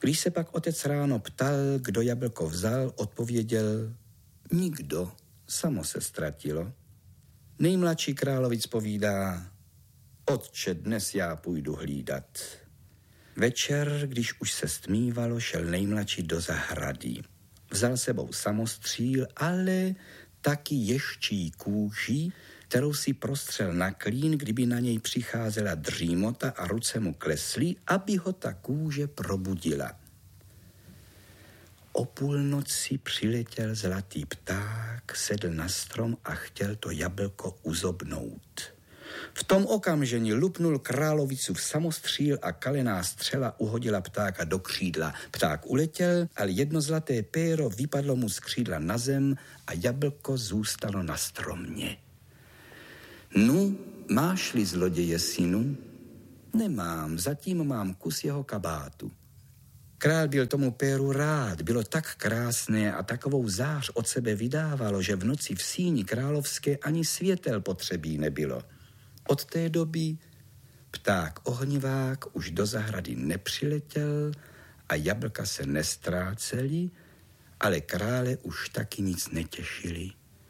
Když se pak otec ráno ptal, kdo jablko vzal, odpověděl: nikdo, samo se ztratilo. Nejmladší královic povídá: otče, dnes já půjdu hlídat. Večer, když už se stmívalo, šel nejmladší do zahrady. Vzal sebou samostříl, ale taky ješčí kůži, kterou si prostřel na klín, kdyby na něj přicházela dřímota a ruce mu klesly, aby ho ta kůže probudila. O půlnoci přiletěl zlatý pták, sedl na strom a chtěl to jablko uzobnout. V tom okamžení lupnul královicu v samostříl a kalená střela uhodila ptáka do křídla. Pták uletěl, ale jedno zlaté péro vypadlo mu z křídla na zem a jablko zůstalo na stromě. Nu, máš-li zloděje synu? Nemám, zatím mám kus jeho kabátu. Král byl tomu péru rád, bylo tak krásné a takovou zář od sebe vydávalo, že v noci v síni královské ani světel potřebí nebylo. Od té doby pták ohnivák už do zahrady nepřiletěl a jablka se nestrácely, ale krále už taky nic netěšili.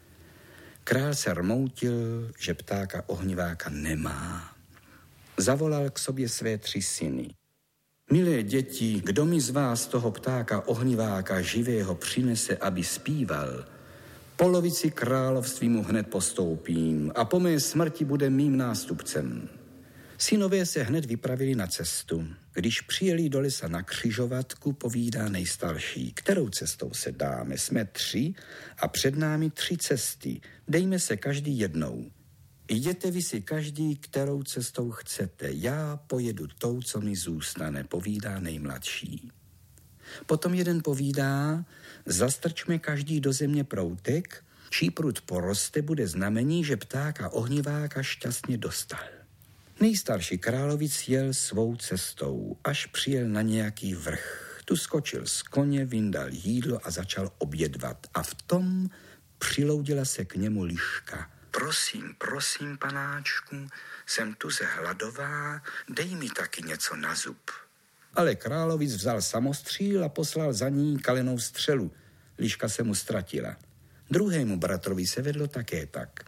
Král se rmoutil, že ptáka ohniváka nemá. Zavolal k sobě své 3 syny. Milé děti, kdo mi z vás toho ptáka ohniváka živého přinese, aby zpíval, polovici království mu hned postoupím a po mé smrti bude mým nástupcem. Synové se hned vypravili na cestu. Když přijeli do lesa na křižovatku, povídá nejstarší: kterou cestou se dáme? Jsme 3 a před námi 3 cesty. Dejme se každý jednou. Jděte vy si každý, kterou cestou chcete. Já pojedu tou, co mi zůstane, povídá nejmladší. Potom jeden povídá: zastrčme každý do země proutek, čí prut poroste, bude znamení, že ptáka ohniváka šťastně dostal. Nejstarší královic jel svou cestou, až přijel na nějaký vrch. Tu skočil z koně, vyndal jídlo a začal obědvat. A v tom přiloudila se k němu liška. Prosím, panáčku, jsem tuze hladová, dej mi taky něco na zub. Ale královic vzal samostříl a poslal za ní kalenou střelu. Liška se mu ztratila. Druhému bratrovi se vedlo také tak.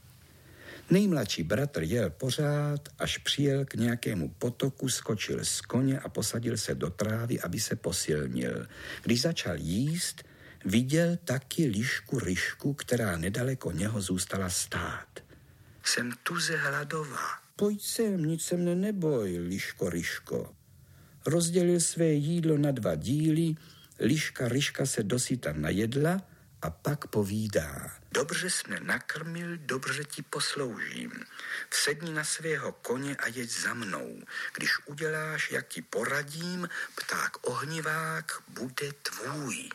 Nejmladší bratr jel pořád, až přijel k nějakému potoku, skočil z koně a posadil se do trávy, aby se posilnil. Když začal jíst, viděl taky lišku Ryšku, která nedaleko něho zůstala stát. Jsem tuze hladová. Pojď sem, nic se mne neboj, liško Ryško. Rozdělil své jídlo na 2 díly, liška Ryška se dosyta najedla a pak povídá: dobře jsi mne nakrmil, dobře ti posloužím. Vsedni na svého koně a jeď za mnou. Když uděláš, jak ti poradím, pták ohnivák bude tvůj.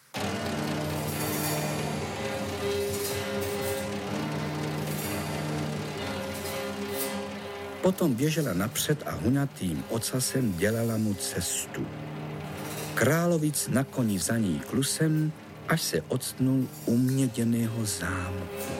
Potom běžela napřed a huňatým ocasem dělala mu cestu. Královic na koni za ní klusem, až se octnul u měděného zámku.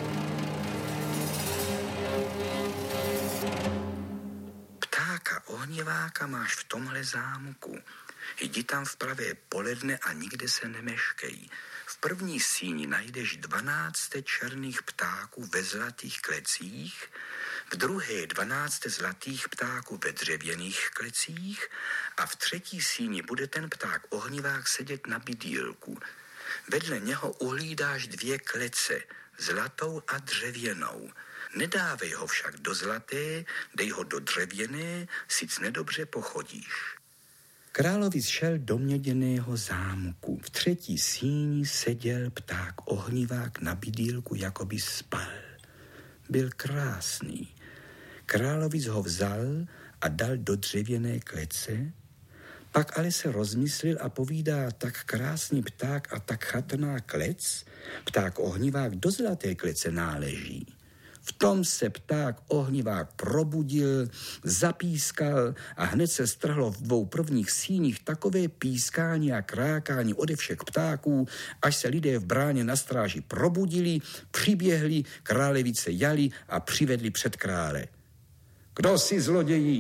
Ptáka ohniváka máš v tomhle zámku. Jdi tam v pravé poledne a nikde se nemeškej. V první síni najdeš 12 černých ptáků ve zlatých klecích, v druhé 12 zlatých ptáků ve dřevěných klecích a v třetí síni bude ten pták ohnivák sedět na bydýlku. Vedle něho uhlídáš 2 klece, zlatou a dřevěnou. Nedávej ho však do zlaté, dej ho do dřevěné, sic nedobře pochodíš. Královic šel do měděného zámku. V třetí síni seděl pták ohnivák na bydýlku, jako by spal. Byl krásný. Královic ho vzal a dal do dřevěné klece, pak ale se rozmyslil a povídá: tak krásný pták a tak chatrná klec, pták ohnivák do zlaté klece náleží. V tom se pták ohnivák probudil, zapískal a hned se strhlo v 2 prvních síních takové pískání a krákání ode všech ptáků, až se lidé v bráně na stráži probudili, přiběhli, králevice jali a přivedli před krále. Kdo si, zloději,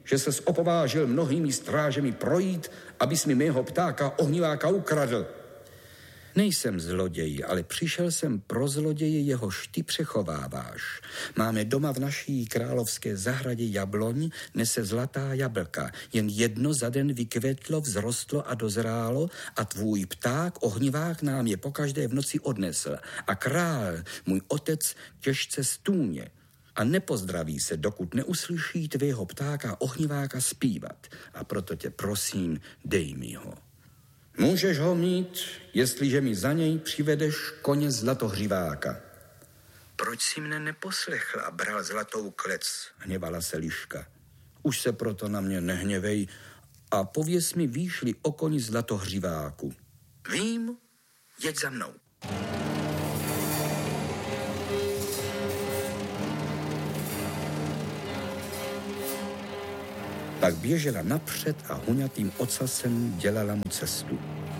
že ses opovážil mnohými strážemi projít, abys mi mého ptáka ohniváka ukradl. Nejsem zloděj, ale přišel jsem pro zloděje, jehož ty přechováváš. Máme doma v naší královské zahradě jabloň, nese zlatá jablka. Jen jedno za den vykvetlo, vzrostlo a dozrálo a tvůj pták, ohnivák, nám je pokaždé v noci odnesl. A král, můj otec, těžce stůně. A nepozdraví se, dokud neuslyší tvého ptáka ohniváka zpívat. A proto tě prosím, dej mi ho. Můžeš ho mít, jestliže mi za něj přivedeš koně zlatohřiváka. Proč si mne neposlechl a bral zlatou klec, hněvala se liška. Už se proto na mě nehněvej a pověz mi výšli o koni zlatohřiváku. Vím, jeď za mnou. Pak běžela napřed a huňatým ocasem dělala mu cestu.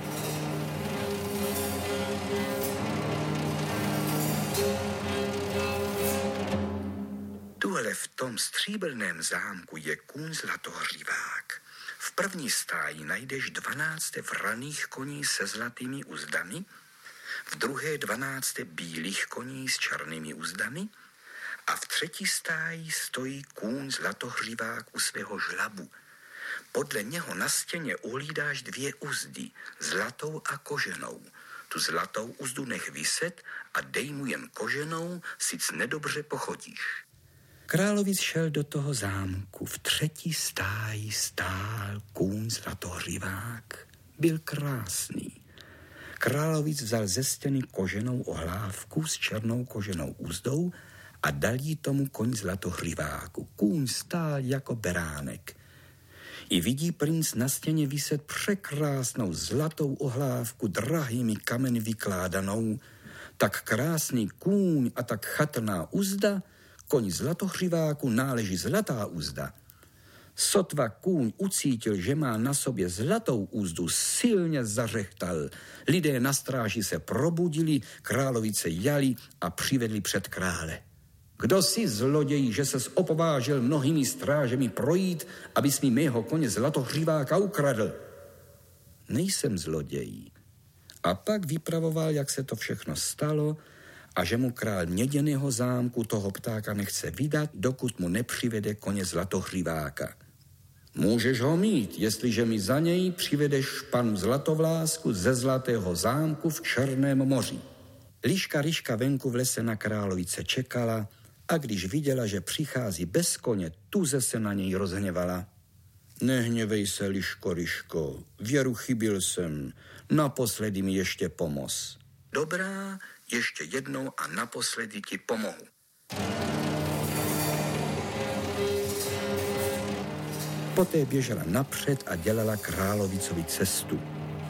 Tuhle v tom stříbrném zámku je kůň zlatohřivák. V první stáji najdeš 12 vraných koní se zlatými uzdami, v druhé 12 bílých koní s černými uzdami, a v třetí stáji stojí kůň zlatohřivák u svého žlabu. Podle něho na stěně uhlídáš 2 uzdy, zlatou a koženou. Tu zlatou uzdu nech viset a dej mu jen koženou, sic nedobře pochodíš. Královic šel do toho zámku. V třetí stáji stál kůň zlatohřivák. Byl krásný. Královic vzal ze stěny koženou ohlávku s černou koženou uzdou a dal jí tomu koň zlatohřiváku. Kůň stál jako beránek. I vidí princ na stěně viset překrásnou zlatou ohlávku drahými kameny vykládanou. Tak krásný kůň a tak chatrná uzda, koň zlatohřiváku náleží zlatá uzda. Sotva kůň ucítil, že má na sobě zlatou úzdu, silně zařechtal. Lidé na stráži se probudili, královice jali a přivedli před krále. Kdo jsi, zloděj, že ses opovážil mnohými strážemi projít, abys mi mého koně zlatohřiváka ukradl? Nejsem zloděj. A pak vypravoval, jak se to všechno stalo a že mu král měděného zámku toho ptáka nechce vydat, dokud mu nepřivede koně zlatohřiváka. Můžeš ho mít, jestliže mi za něj přivedeš panu Zlatovlásku ze zlatého zámku v Černém moři. Liška Ryška venku v lese na královice čekala a když viděla, že přichází bez koně, tuze se na něj rozhněvala. Nehněvej se, Liško, Ryško, věru chybil jsem, naposledy mi ještě pomoz. Dobrá, ještě jednou a naposledy ti pomohu. Poté běžela napřed a dělala královicovi cestu.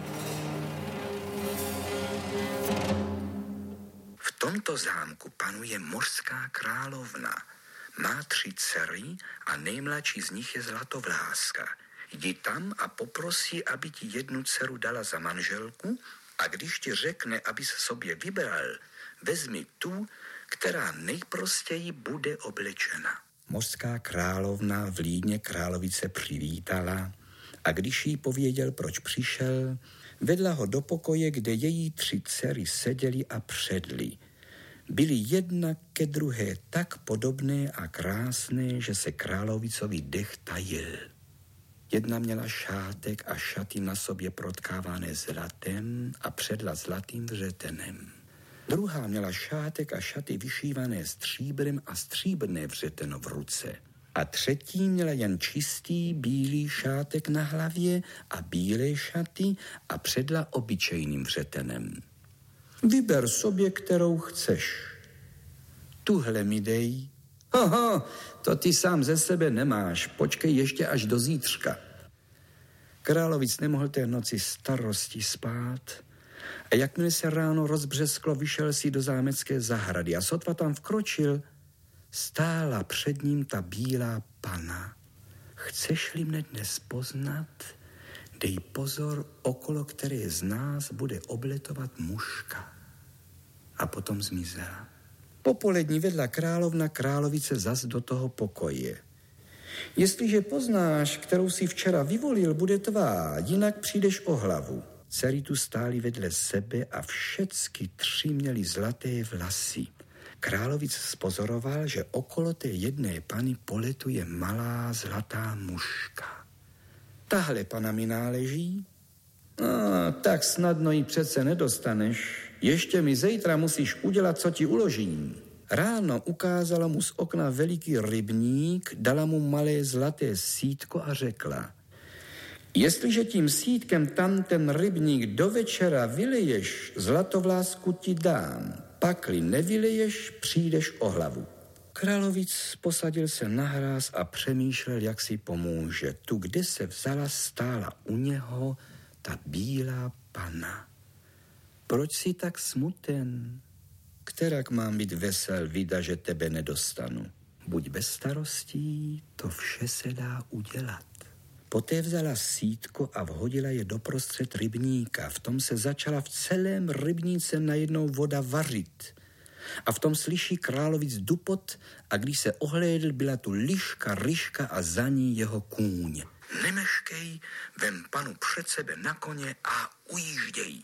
V tomto zámku panuje mořská královna. Má 3 dcery a nejmladší z nich je Zlatovláska. Jdi tam a poprosí, aby ti jednu dceru dala za manželku a když ti řekne, aby se sobě vybral, vezmi tu, která nejprostěji bude oblečena. Mořská královna v Lídně královice přivítala a když jí pověděl, proč přišel, vedla ho do pokoje, kde její 3 dcery seděly a předly. Byly jedna ke druhé tak podobné a krásné, že se královicovi dech tajil. Jedna měla šátek a šaty na sobě protkávané zlatem a předla zlatým vřetenem. Druhá měla šátek a šaty vyšívané stříbrem a stříbrné vřeteno v ruce. A třetí měla jen čistý bílý šátek na hlavě a bílé šaty a předla obyčejným vřetenem. Vyber sobě, kterou chceš. Tuhle mi dej. Aha, to ty sám ze sebe nemáš, počkej ještě až do zítřka. Královic nemohl té noci starosti spát a jakmile se ráno rozbřesklo, vyšel si do zámecké zahrady a sotva tam vkročil, stála před ním ta bílá pana. Chceš-li mne dnes poznat, dej pozor, okolo které z nás bude obletovat mužka. A potom zmizela. Popolední vedla královna královice zas do toho pokoje. Jestliže poznáš, kterou si včera vyvolil, bude tvá, jinak přijdeš o hlavu. Dcery tu stály vedle sebe a všecky 3 měly zlaté vlasy. Královic spozoroval, že okolo té jedné pany poletuje malá zlatá muška. Tahle pana mi náleží? Tak snadno ji přece nedostaneš. Ještě mi zítra musíš udělat, co ti uložím. Ráno ukázala mu z okna veliký rybník, dala mu malé zlaté sítko a řekla: jestliže tím sítkem tam ten rybník do večera vyleješ, zlatovlásku ti dám. Pakli nevyleješ, přijdeš o hlavu. Královic posadil se na hráz a přemýšlel, jak si pomůže. Tu, kde se vzala, stála u něho ta bílá pana. Proč si tak smuten? Kterak mám být vesel, vida, že tebe nedostanu? Buď bez starostí, to vše se dá udělat. Poté vzala sítko a vhodila je doprostřed rybníka. V tom se začala v celém rybníce najednou voda vařit. A v tom slyší královic dupot a když se ohlédl, byla tu liška, ryška a za ní jeho kůň. Nemeškej, vem panu před sebe na koně a ujížděj.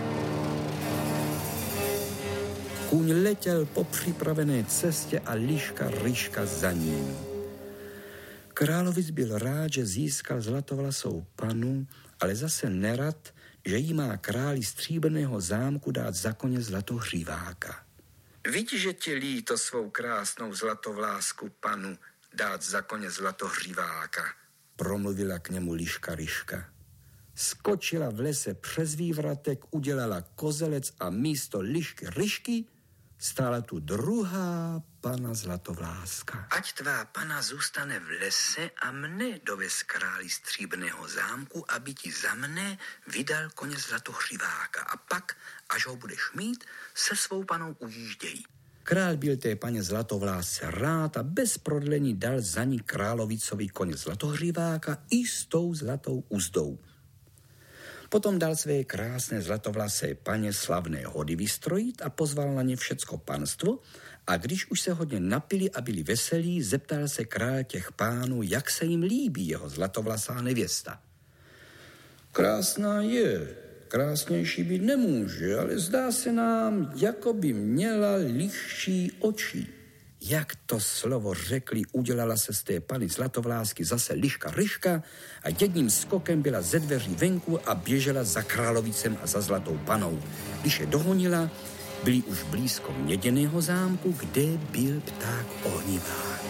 Kůň letěl po připravené cestě a liška, ryška za ním. Královic byl rád, že získal zlatovlasou panu, ale zase nerad, že jí má králi stříbrného zámku dát za koně zlatohříváka. Vidí, že ti líto svou krásnou zlatovlásku panu dát za koně zlatohříváka, promluvila k němu liška ryška. Skočila v lese přes vývratek, udělala kozelec a místo lišky ryšky stála tu druhá pana zlatovláska. Ať tvá pana zůstane v lese a mne dovez králi stříbrného zámku, aby ti za mne vydal koně zlatohříváka. A pak, až ho budeš mít, se svou panou ujížděj. Král byl té paně zlatovlásce rád a bez prodlení dal za ní královicovi koně zlatohříváka i s tou zlatou uzdou. Potom dal své krásné zlatovlasé paně slavné hody vystrojit a pozval na ně všecko panstvo a když už se hodně napili a byli veselí, zeptal se král těch pánů, jak se jim líbí jeho zlatovlasá nevěsta. Krásná je, krásnější být nemůže, ale zdá se nám, jako by měla lišší oči. Jak to slovo řekli, udělala se z té pany zlatovlásky zase liška ryška a jedním skokem byla ze dveří venku a běžela za královicem a za zlatou panou. Když je dohonila, byli už blízko měděného zámku, kde byl pták ohnivák.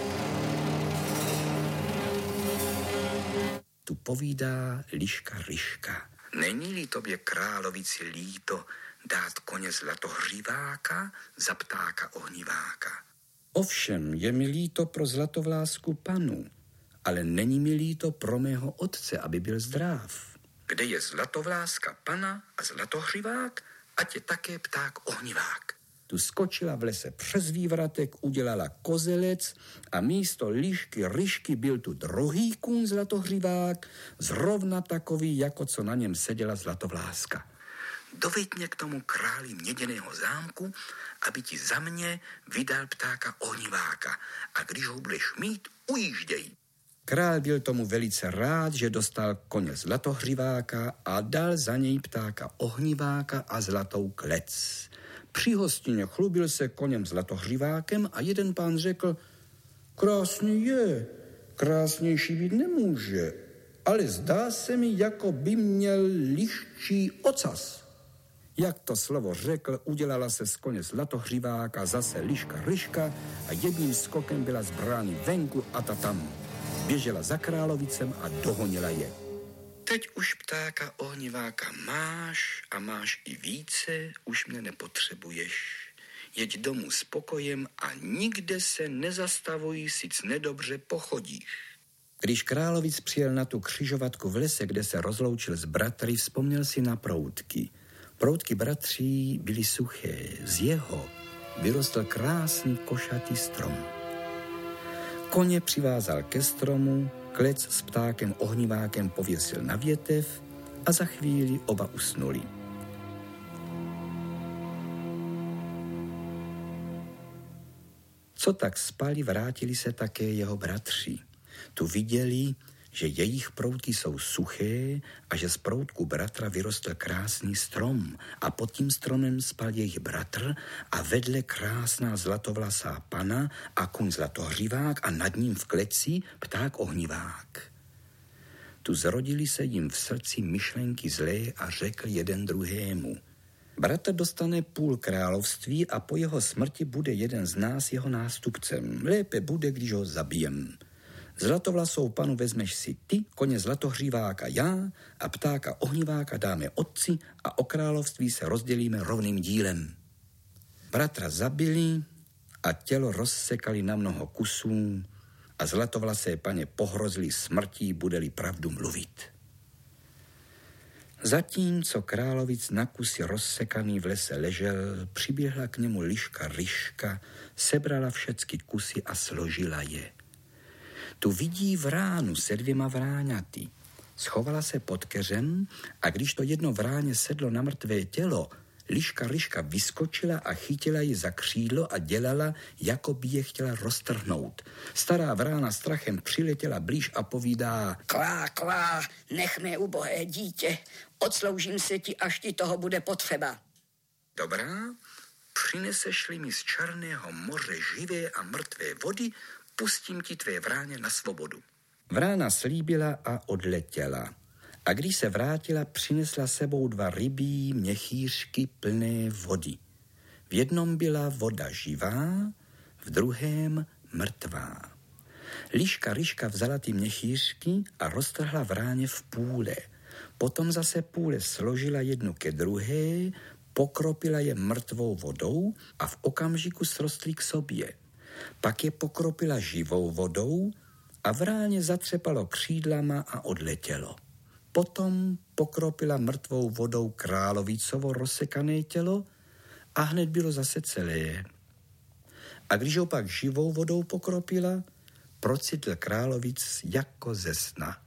Tu povídá liška ryška. Není-li tobě královici líto dát koně zlatohříváka za ptáka ohniváka? Ovšem je mi líto pro zlatovlásku panu, ale není mi líto pro mého otce, aby byl zdrav. Kde je zlatovláska pana a zlatohřivák, ať je také pták ohnivák. Tu skočila v lese přes vývratek, udělala kozelec a místo lišky ryšky byl tu druhý kůň zlatohřivák, zrovna takový, jako co na něm seděla zlatovláska. Doveď mě k tomu králi měděného zámku, aby ti za mě vydal ptáka ohniváka a když ho budeš mít, ujížděj. Král byl tomu velice rád, že dostal koně zlatohřiváka a dal za něj ptáka ohniváka a zlatou klec. Při hostině chlubil se koněm zlatohřivákem a jeden pán řekl: krásný je, krásnější být nemůže, ale zdá se mi, jako by měl liščí ocas. Jak to slovo řekl, udělala se z koně zlatohřiváka zase liška ryška a jedním skokem byla z brány venku a ta tam. Běžela za královicem a dohonila je. Teď už ptáka ohniváka máš a máš i více, už mě nepotřebuješ. Jeď domů s pokojem a nikde se nezastavuj, sic nedobře pochodíš. Když královic přijel na tu křižovatku v lese, kde se rozloučil s bratry, vzpomněl si na proutky. Proutky bratří byly suché, z jeho vyrostl krásný košatý strom. Koně přivázal ke stromu, klec s ptákem ohnivákem pověsil na větev a za chvíli oba usnuli. Co tak spali, vrátili se také jeho bratři. Tu viděli, že jejich proutky jsou suché a že z proutku bratra vyrostl krásný strom a pod tím stromem spal jejich bratr a vedle krásná zlatovlasá pana a kuň zlatohřivák a nad ním v kleci pták ohnivák. Tu zrodili se jim v srdci myšlenky zlé a řekl jeden druhému: bratr dostane půl království a po jeho smrti bude jeden z nás jeho nástupcem. Lépe bude, když ho zabijem. Zlatovlasou panu vezmeš si ty, koně zlatohříváka já a ptáka ohniváka dáme otci a o království se rozdělíme rovným dílem. Bratra zabili a tělo rozsekali na mnoho kusů a zlatovlasé paně pohrozili smrtí, bude-li pravdu mluvit. Zatímco královic na kusy rozsekaný v lese ležel, přiběhla k němu liška Ryška, sebrala všecky kusy a složila je. Tu vidí vránu se 2 vráňaty. Schovala se pod keřem a když to jedno vráně sedlo na mrtvé tělo, liška Ryška vyskočila a chytila ji za křídlo a dělala, jako by je chtěla roztrhnout. Stará vrána strachem přiletěla blíž a povídá: Kvá, kvá, nech mé ubohé dítě, odsloužím se ti, až ti toho bude potřeba. Dobrá, přineseš-li mi z Černého moře živé a mrtvé vody, pustím ti tvé vráně na svobodu. Vrána slíbila a odletěla. A když se vrátila, přinesla sebou 2 rybí měchýřky plné vody. V jednom byla voda živá, v druhém mrtvá. Liška Ryška vzala ty měchýřky a roztrhla vráně v půle. Potom zase půle složila jednu ke druhé, pokropila je mrtvou vodou a v okamžiku srostly k sobě. Pak je pokropila živou vodou a vráně zatřepalo křídlama a odletělo. Potom pokropila mrtvou vodou královicovo rozsekané tělo a hned bylo zase celé. A když ho pak živou vodou pokropila, procitl královic jako ze sna.